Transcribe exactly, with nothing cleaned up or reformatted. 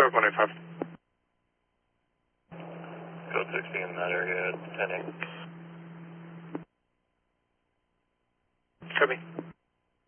clear one eight five. Code sixteen in that area, ten eight. Copy.